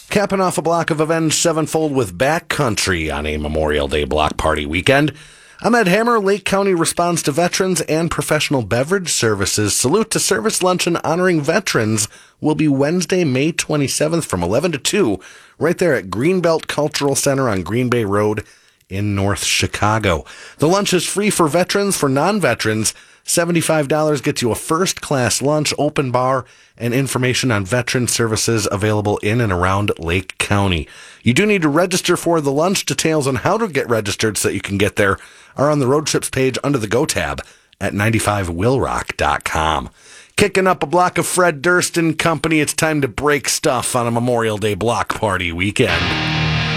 Capping off a block of Avenged Sevenfold with Backcountry on a Memorial Day block party weekend. I'm Ed Hammer. Lake County responds to veterans and professional beverage services. Salute to Service Luncheon honoring veterans will be Wednesday, May 27th from 11 to 2, right there at Greenbelt Cultural Center on Green Bay Road in North Chicago. The lunch is free for veterans. For non-veterans, $75 gets you a first-class lunch, open bar, and information on veteran services available in and around Lake County. You do need to register for the lunch. Details on how to get registered so that you can get there are on the road trips page under the Go tab at 95willrock.com. Kicking up a block of Fred Durst and Company. It's time to break stuff on a Memorial Day block party weekend.